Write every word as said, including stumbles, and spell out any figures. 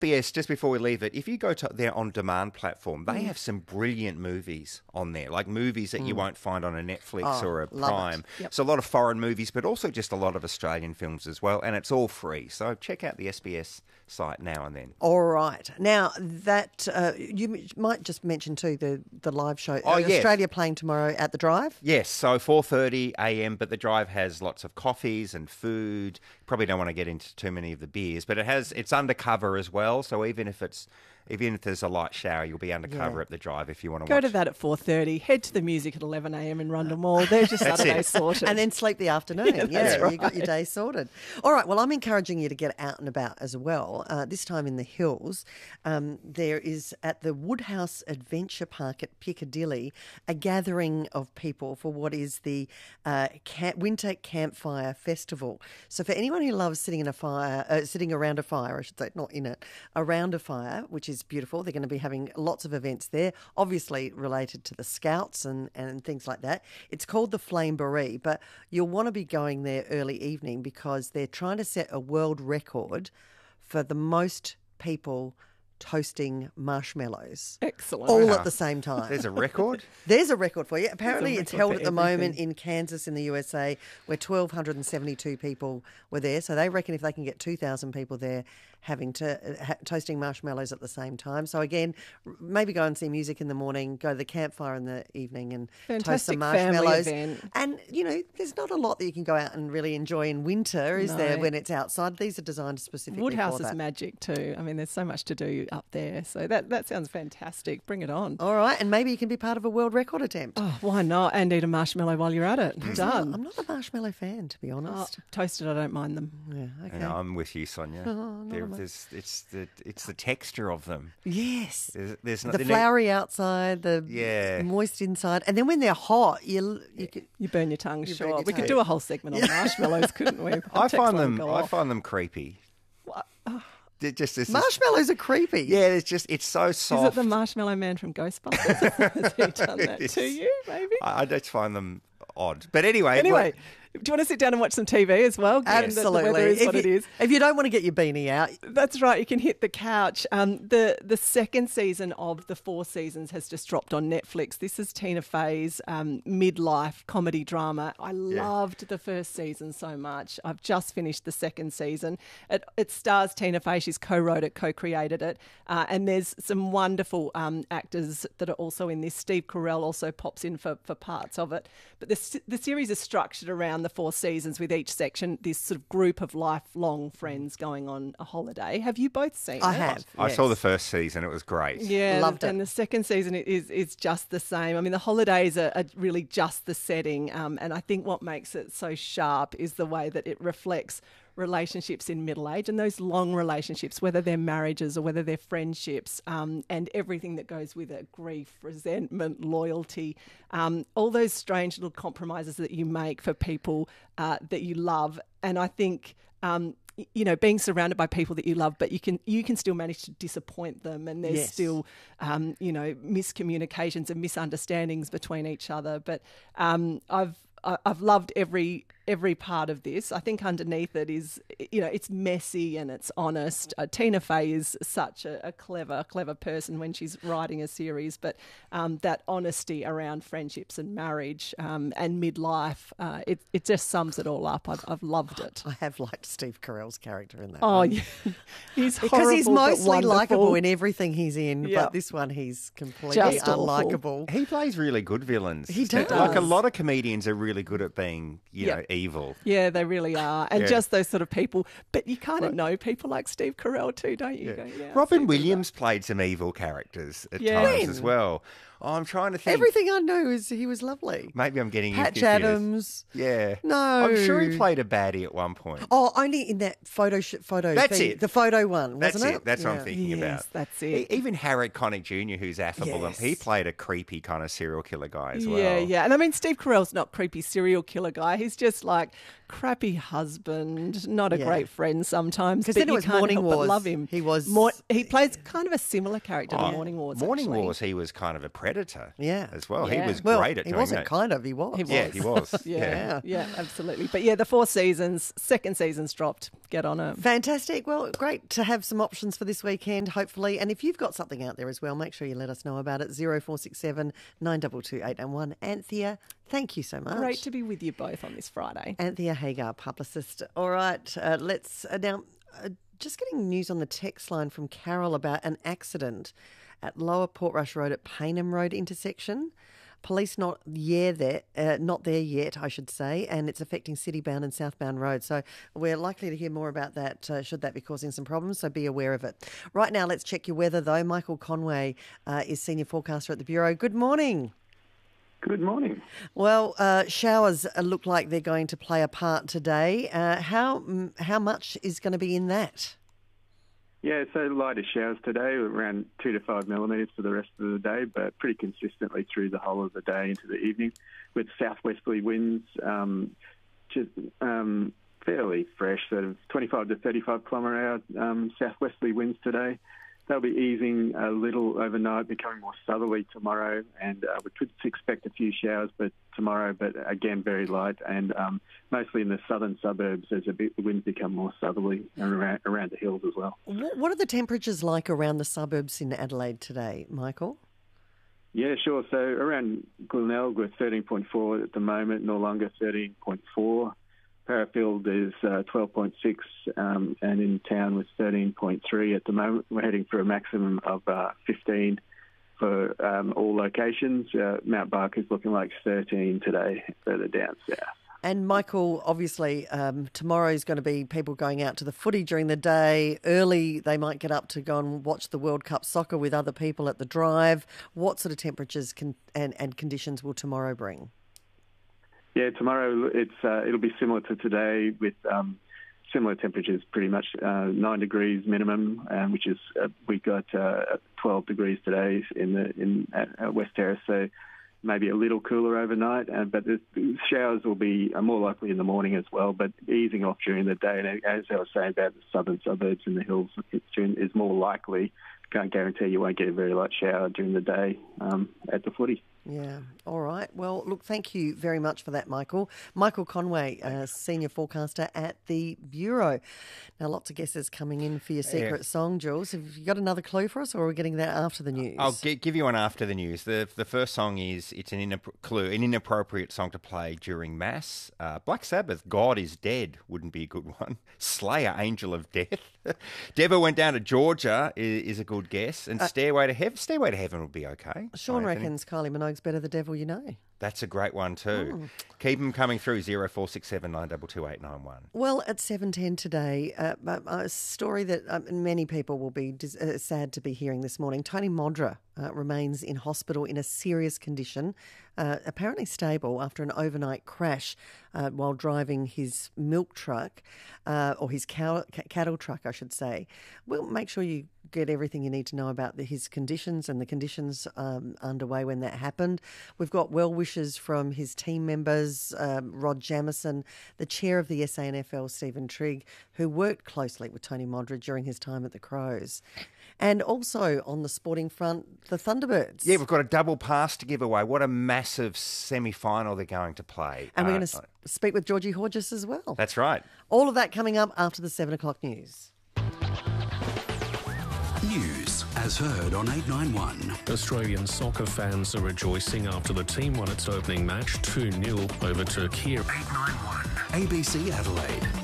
But yes, just before we leave it, if you go to their on-demand platform, they mm. have some brilliant movies on there, like movies that mm. you won't find on a Netflix oh, or a Prime. Yep. So a lot of foreign movies, but also just a lot of Australian films as well, and it's all free. So check out the S B S site now and then. All right. Now, that uh, you might just mention too the, the live show. Oh, uh, yes. Australia playing tomorrow at the Drive? Yes, so four thirty a m, but the Drive has lots of coffees and food. Probably don't want to get into too many of the beers, but it has it's undercover as well, so even if it's Even if there's a light shower, you'll be undercover Yeah. at the Drive if you want to Go watch. to that at four thirty. Head to the music at eleven a m in Rundle Mall. There's your Saturday it. sorted. And then sleep the afternoon. Yeah, yeah, that's you got your day sorted. All right, well, I'm encouraging you to get out and about as well. Uh, this time in the hills, um, there is at the Woodhouse Adventure Park at Piccadilly a gathering of people for what is the uh, camp, Winter Campfire Festival. So for anyone who loves sitting in a fire, uh, sitting around a fire, I should say, not in it, around a fire, which is beautiful, they're going to be having lots of events there, obviously related to the Scouts and, and things like that. It's called the Flamboree, but you'll want to be going there early evening because they're trying to set a world record for the most people toasting marshmallows. Excellent. All Wow. at the same time. There's a record? There's a record for you. Apparently There's a it's record held for at the moment everything. in Kansas in the U S A where one thousand two hundred seventy-two people were there. So they reckon if they can get two thousand people there having to uh, ha- toasting marshmallows at the same time. So again, r- maybe go and see music in the morning, go to the campfire in the evening and toast Fantastic some family marshmallows. event. And, you know, there's not a lot that you can go out and really enjoy in winter, is No. there, when it's outside? These are designed specifically Woodhouse for is that. magic too. I mean, there's so much to do up there. So that, that sounds fantastic. Bring it on. All right, and maybe you can be part of a world record attempt. Oh, why not? And eat a marshmallow while you're at it. Done. I'm not a marshmallow fan, to be Oh, honest. toasted, I don't mind them. Yeah, okay. And I'm with you, Sonia. Oh, There- not a- there's, it's the it's the texture of them. Yes. There's, there's The nothing. flowery outside, the Yeah. moist inside, and then when they're hot, you you could, You burn your tongue You short. burn your We tongue. could do a whole segment on marshmallows, couldn't we? I Text find one them. go I off. find them creepy. What? They're just it's just- marshmallows are creepy. yeah, it's just it's so Is soft. it the Marshmallow Man from Ghostbusters? Has he done that It to is. you, maybe? I, I just find them odd. But anyway, Anyway, what- do you want to sit down and watch some T V as well? given that Absolutely. The weather is if, what you, it is. if you don't want to get your beanie out, That's right. You can hit the couch. Um, the the second season of the Four Seasons has just dropped on Netflix. This is Tina Fey's um, midlife comedy drama. I loved the first season so much. I've just finished the second season. It, it stars Tina Fey. She's co-wrote it, co-created it, uh, and there's some wonderful um, actors that are also in this. Steve Carell also pops in for, for parts of it. But the s- the series is structured around the four seasons, with each section this sort of group of lifelong friends going on a holiday. Have you both seen I it? have. I yes. saw the first season. It was great. Yeah, Loved it. and the second season is is just the same. I mean, the holidays are, are really just the setting, um, and I think what makes it so sharp is the way that it reflects relationships in middle age and those long relationships, whether they're marriages or whether they're friendships, um, and everything that goes with it: grief, resentment, loyalty, um, all those strange little compromises that you make for people uh, that you love. And I think. Um, y- you know, being surrounded by people that you love, but you can you can still manage to disappoint them, and there's Yes. still, um, you know, miscommunications and misunderstandings between each other. But um, I've I- I've loved every every part of this. I think underneath it is, you know, it's messy and it's honest. Uh, Tina Fey is such a, a clever, clever person when she's writing a series, but um, that honesty around friendships and marriage um, and midlife, uh, it it just sums it all up. I've, I've loved it. I have liked Steve Carell's character in that Oh, one. yeah. He's Because he's horrible, but mostly wonderful. likeable in everything he's in, Yeah. but this one he's completely Just awful. unlikable. He plays really good villains. He does. Like a lot of comedians are really good at being, you Yeah. know, evil. Yeah, they really are. And Yeah. just those sort of people. But you kind of know people like Steve Carell too, don't you? Yeah. Go, yeah, Robin Steve Williams played some evil characters at Yeah. times When? as well. Oh, I'm trying to think. Everything I know is he was lovely. Maybe I'm getting you Patch confused. Adams. Yeah. No. I'm sure he played a baddie at one point. Oh, only in that photo sh- photo. That's thing, it. The photo one, That's wasn't it. it? That's what Yeah. I'm thinking Yes, about. that's E- it. Even Harry Connick Junior, who's affable, Yes. he played a creepy kind of serial killer guy as well. Yeah, yeah. And I mean, Steve Carell's not creepy serial killer guy. He's just like crappy husband, not a Yeah. great friend sometimes. 'Cause But then it you was can't Morning help but Wars. love him. He was- Mor- he plays kind of a similar character to Oh, Morning Wars. Morning actually. Wars, he was kind of a predator. predator. Yeah. as well. Yeah. He was Well, great at he doing wasn't that. kind of, he was. He was. Yeah, he was. Yeah, yeah. yeah, absolutely. But yeah, the four seasons, second season's dropped. Get on it. Fantastic. Well, great to have some options for this weekend, hopefully. And if you've got something out there as well, make sure you let us know about it. zero four six seven nine two two eight nine one. Anthea, thank you so much. Great to be with you both on this Friday. Anthea Hagar, publicist. All right, uh, let's uh, now uh, just getting news on the text line from Carol about an accident at Lower Portrush Road at Paynham Road intersection. Police not yeah there, uh, not there yet, I should say, and it's affecting city-bound and southbound roads. So we're likely to hear more about that uh, should that be causing some problems, so be aware of it. Right now, let's check your weather, though. Michael Conway uh, is senior forecaster at the Bureau. Good morning. Good morning. Well, uh, showers look like they're going to play a part today. Uh, how mm, how much is going to be in that? Yeah, so lighter showers today, around two to five millimetres for the rest of the day, but pretty consistently through the whole of the day into the evening, with southwesterly winds, um, just um, fairly fresh, sort of twenty-five to thirty-five kilometre hour um, southwesterly winds today. They'll be easing a little overnight, becoming more southerly tomorrow, and uh, we could expect a few showers, but tomorrow, but again very light, and um, mostly in the southern suburbs as a bit, the winds become more southerly and around, around the hills as well. What, what are the temperatures like around the suburbs in Adelaide today, Michael? Yeah, sure. So around Glenelg, we're thirteen point four at the moment, Noarlunga thirteen point four. Parafield is uh, twelve point six, um, and in town was thirteen point three at the moment. We're heading for a maximum of uh, fifteen for um, all locations. Uh, Mount Barker is looking like thirteen today, further down south. And Michael, obviously, um, tomorrow is going to be people going out to the footy during the day. Early, they might get up to go and watch the World Cup soccer with other people at the drive. What sort of temperatures can, and, and conditions will tomorrow bring? Yeah, tomorrow it's uh, it'll be similar to today with um, similar temperatures, pretty much uh, nine degrees minimum, um, which is uh, we got uh, twelve degrees today in the in at, at West Terrace, so maybe a little cooler overnight. Uh, but the showers will be uh, more likely in the morning as well, but easing off during the day. And as I was saying about the southern suburbs and the hills, it's during, is more likely. Can't guarantee you won't get a very light shower during the day um, at the footy. Yeah. All right. Well, look, thank you very much for that, Michael. Michael Conway, uh, senior forecaster at the Bureau. Now, lots of guesses coming in for your secret yeah. song, Jules. Have you got another clue for us, or are we getting that after the news? I'll g- give you one after the news. The the first song is, it's an inapp- clue, an inappropriate song to play during Mass. Uh, Black Sabbath, God is Dead, wouldn't be a good one. Slayer, Angel of Death. Devo Went Down to Georgia is, is a good guess. And uh, Stairway to Heaven, Stairway to Heaven would be okay. Sean reckons Kylie Minogue's Better the Devil You Know. That's a great one too. Mm. Keep them coming through, zero four six seven nine two two eight nine one. Well, at seven ten today, uh, a story that um, many people will be dis- uh, sad to be hearing this morning. Tony Modra uh, remains in hospital in a serious condition, uh, apparently stable after an overnight crash uh, while driving his milk truck, uh, or his cow- c- cattle truck, I should say. We'll make sure you get everything you need to know about the, his conditions and the conditions um, underway when that happened. We've got well wishes from his team members, um, Rod Jamieson, the chair of the S A N F L, Stephen Trigg, who worked closely with Tony Modra during his time at the Crows. And also on the sporting front, the Thunderbirds. Yeah, we've got a double pass to give away. What a massive semi-final they're going to play. And uh, we're going to speak with Georgie Horgis as well. That's right. All of that coming up after the seven o'clock news. News as heard on eight nine one. Australian soccer fans are rejoicing after the team won its opening match two nil over Turkey. eight nine one. A B C Adelaide.